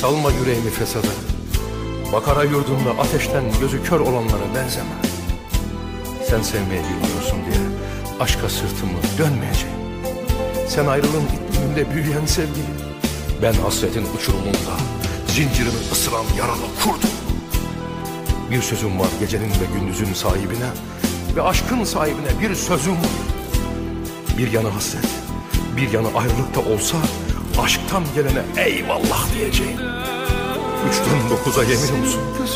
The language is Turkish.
Salma yüreğimi fesada. Bakara yurdunda ateşten gözü kör olanlara benzeme. Sen sevmeye bilmiyorsun diye aşka sırtımı dönmeyeceğim. Sen ayrılığın ikliminde büyüyen sevgili, ben hasretin uçurumunda zincirimi ısıran yaralı kurdum. Bir sözüm var gecenin ve gündüzün sahibine, ve aşkın sahibine bir sözüm var. Bir yanı hasret, bir yanı ayrılıkta olsa aşktan gelene eyvallah diyeceğim. 3'ten 9'a yemin olsun.